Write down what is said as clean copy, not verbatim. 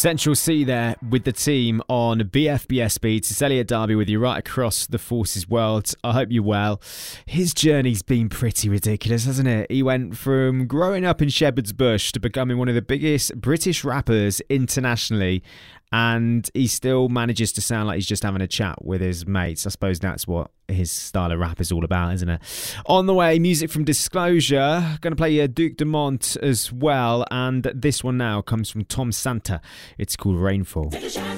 Central C there with the team on BFBS Beats. It's Elliot Darby with you right across the Forces world. I hope you're well. His journey's been pretty ridiculous, hasn't it? He went from growing up in Shepherd's Bush to becoming one of the biggest British rappers internationally, and he still manages to sound like he's just having a chat with his mates. I suppose that's what his style of rap is all about, isn't it? On the way, music from Disclosure. Going to play Duke Dumont as well, and this one now comes from Tom Santa. It's called Rainfall.